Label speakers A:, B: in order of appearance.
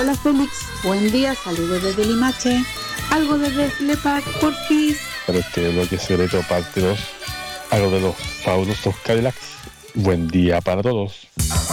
A: Hola Félix, buen día, saludos desde Limache. Algo de Def Leppard, porfis.
B: Para este bloque secreto parte 2, algo de los fabulosos Cadillacs. Buen día para todos.